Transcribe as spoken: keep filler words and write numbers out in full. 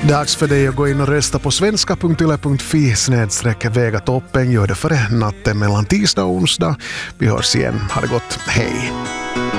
Dags för dig att gå in och rösta på svenska punkt yle punkt fi snedstreck väga toppen. Gör det före natten mellan tisdag och onsdag. Vi hörs igen. Ha det gott. Hej!